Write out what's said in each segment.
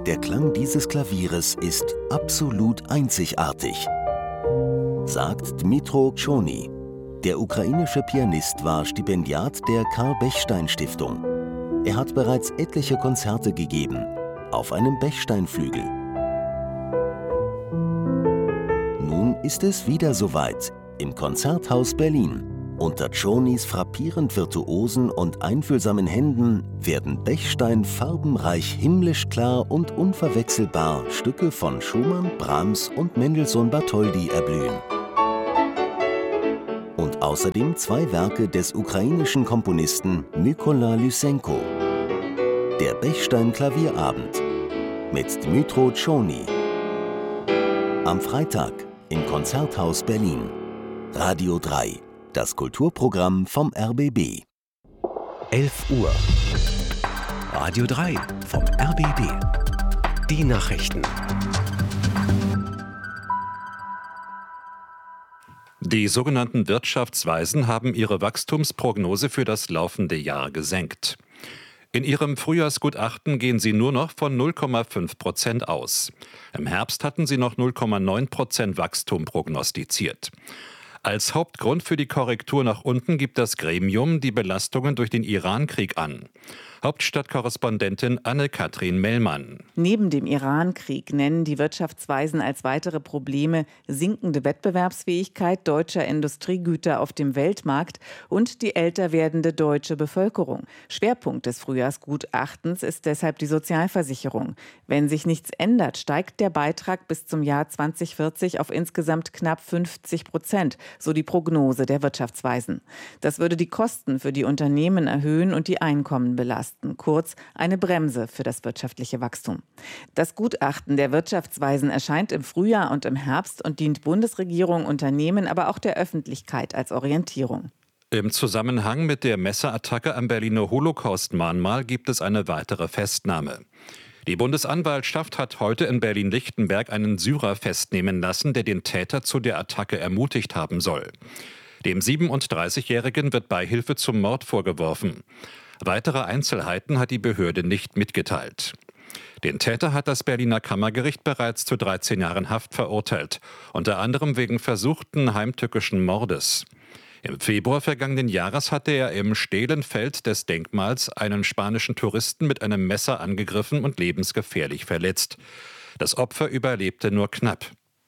Der Klang dieses Klavieres ist absolut einzigartig, sagt Dmytro Chony. Der ukrainische Pianist war Stipendiat der Karl-Bechstein-Stiftung. Er hat bereits etliche Konzerte gegeben, auf einem Bechsteinflügel. Nun ist es wieder soweit, im Konzerthaus Berlin. Unter Chonys frappierend virtuosen und einfühlsamen Händen werden Bechstein farbenreich, himmlisch klar und unverwechselbar Stücke von Schumann, Brahms und Mendelssohn-Bartholdy erblühen. Und außerdem 2 Werke des ukrainischen Komponisten Mykola Lysenko. Der Bechstein-Klavierabend mit Dmytro Chony. Am Freitag im Konzerthaus Berlin. Radio 3. Das Kulturprogramm vom RBB. 11 Uhr. Radio 3 vom RBB. Die Nachrichten. Die sogenannten Wirtschaftsweisen haben ihre Wachstumsprognose für das laufende Jahr gesenkt. In ihrem Frühjahrsgutachten gehen sie nur noch von 0,5% aus. Im Herbst hatten sie noch 0,9% Wachstum prognostiziert. Als Hauptgrund für die Korrektur nach unten gibt das Gremium die Belastungen durch den Irankrieg an. Hauptstadtkorrespondentin Anne-Kathrin Mellmann. Neben dem Irankrieg nennen die Wirtschaftsweisen als weitere Probleme sinkende Wettbewerbsfähigkeit deutscher Industriegüter auf dem Weltmarkt und die älter werdende deutsche Bevölkerung. Schwerpunkt des Frühjahrsgutachtens ist deshalb die Sozialversicherung. Wenn sich nichts ändert, steigt der Beitrag bis zum Jahr 2040 auf insgesamt knapp 50%, so die Prognose der Wirtschaftsweisen. Das würde die Kosten für die Unternehmen erhöhen und die Einkommen belasten. Kurz eine Bremse für das wirtschaftliche Wachstum. Das Gutachten der Wirtschaftsweisen erscheint im Frühjahr und im Herbst und dient Bundesregierung, Unternehmen, aber auch der Öffentlichkeit als Orientierung. Im Zusammenhang mit der Messerattacke am Berliner Holocaust-Mahnmal gibt es eine weitere Festnahme. Die Bundesanwaltschaft hat heute in Berlin-Lichtenberg einen Syrer festnehmen lassen, der den Täter zu der Attacke ermutigt haben soll. Dem 37-Jährigen wird Beihilfe zum Mord vorgeworfen. Weitere Einzelheiten hat die Behörde nicht mitgeteilt. Den Täter hat das Berliner Kammergericht bereits zu 13 Jahren Haft verurteilt, unter anderem wegen versuchten heimtückischen Mordes. Im Februar vergangenen Jahres hatte er im Stehlenfeld des Denkmals einen spanischen Touristen mit einem Messer angegriffen und lebensgefährlich verletzt. Das Opfer überlebte nur knapp.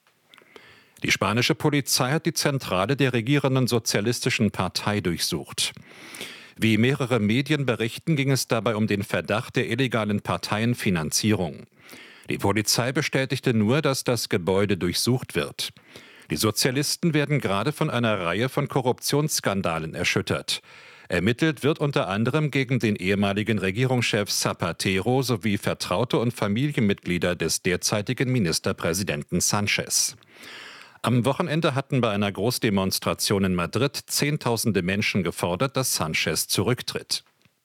Die spanische Polizei hat die Zentrale der regierenden Sozialistischen Partei durchsucht. Wie mehrere Medien berichten, ging es dabei um den Verdacht der illegalen Parteienfinanzierung. Die Polizei bestätigte nur, dass das Gebäude durchsucht wird. Die Sozialisten werden gerade von einer Reihe von Korruptionsskandalen erschüttert. Ermittelt wird unter anderem gegen den ehemaligen Regierungschef Zapatero sowie Vertraute und Familienmitglieder des derzeitigen Ministerpräsidenten Sanchez. Am Wochenende hatten bei einer Großdemonstration in Madrid Zehntausende Menschen gefordert, dass Sanchez zurücktritt.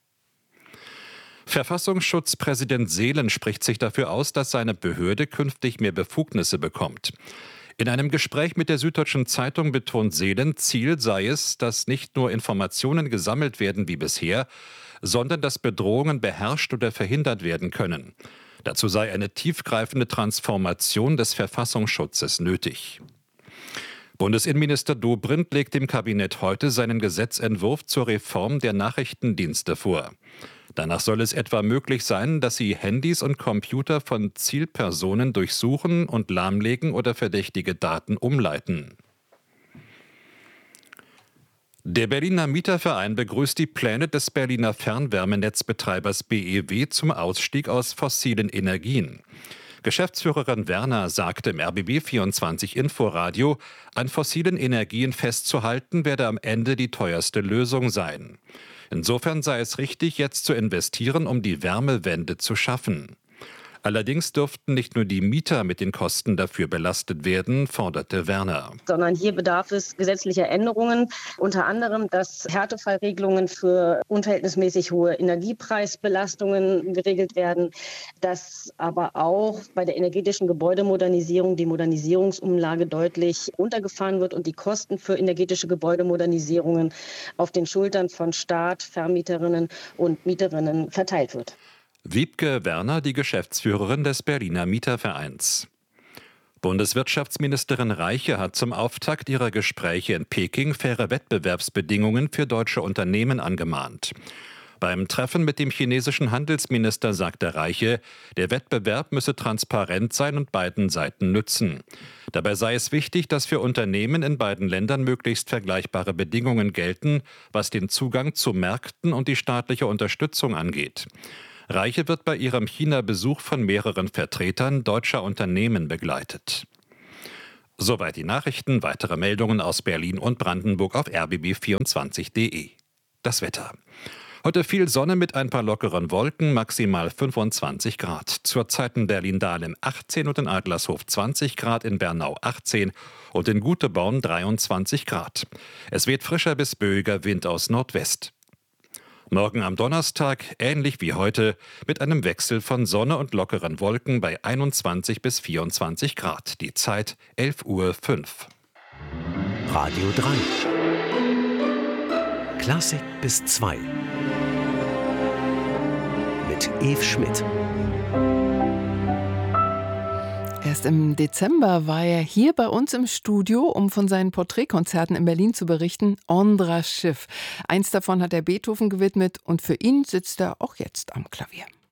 Verfassungsschutzpräsident Seelen spricht sich dafür aus, dass seine Behörde künftig mehr Befugnisse bekommt. In einem Gespräch mit der Süddeutschen Zeitung betont Seelen, Ziel sei es, dass nicht nur Informationen gesammelt werden wie bisher, sondern dass Bedrohungen beherrscht oder verhindert werden können. Dazu sei eine tiefgreifende Transformation des Verfassungsschutzes nötig. Bundesinnenminister Dobrindt legt dem Kabinett heute seinen Gesetzentwurf zur Reform der Nachrichtendienste vor. Danach soll es etwa möglich sein, dass sie Handys und Computer von Zielpersonen durchsuchen und lahmlegen oder verdächtige Daten umleiten. Der Berliner Mieterverein begrüßt die Pläne des Berliner Fernwärmenetzbetreibers BEW zum Ausstieg aus fossilen Energien. Geschäftsführerin Werner sagte im RBB24 Inforadio, an fossilen Energien festzuhalten werde am Ende die teuerste Lösung sein. Insofern sei es richtig, jetzt zu investieren, um die Wärmewende zu schaffen. Allerdings dürften nicht nur die Mieter mit den Kosten dafür belastet werden, forderte Werner. Sondern hier bedarf es gesetzlicher Änderungen, unter anderem, dass Härtefallregelungen für unverhältnismäßig hohe Energiepreisbelastungen geregelt werden, dass aber auch bei der energetischen Gebäudemodernisierung die Modernisierungsumlage deutlich runtergefahren wird und die Kosten für energetische Gebäudemodernisierungen auf den Schultern von Staat, Vermieterinnen und Mieterinnen verteilt wird. Wiebke Werner, die Geschäftsführerin des Berliner Mietervereins. Bundeswirtschaftsministerin Reiche hat zum Auftakt ihrer Gespräche in Peking faire Wettbewerbsbedingungen für deutsche Unternehmen angemahnt. Beim Treffen mit dem chinesischen Handelsminister sagte Reiche, der Wettbewerb müsse transparent sein und beiden Seiten nützen. Dabei sei es wichtig, dass für Unternehmen in beiden Ländern möglichst vergleichbare Bedingungen gelten, was den Zugang zu Märkten und die staatliche Unterstützung angeht. Reiche wird bei ihrem China-Besuch von mehreren Vertretern deutscher Unternehmen begleitet. Soweit die Nachrichten. Weitere Meldungen aus Berlin und Brandenburg auf rbb24.de. Das Wetter. Heute viel Sonne mit ein paar lockeren Wolken, maximal 25 Grad. Zurzeit in Berlin-Dahlem 18 und in Adlershof 20 Grad, in Bernau 18 und in Guteborn 23 Grad. Es weht frischer bis böiger Wind aus Nordwest. Morgen am Donnerstag, ähnlich wie heute, mit einem Wechsel von Sonne und lockeren Wolken bei 21 bis 24 Grad. Die Zeit 11:05 Uhr. Radio 3. Klassik bis 2. Mit Eve Schmidt. Erst im Dezember war er hier bei uns im Studio, um von seinen Porträtkonzerten in Berlin zu berichten. Ondras Schiff. Eins davon hat er Beethoven gewidmet und für ihn sitzt er auch jetzt am Klavier.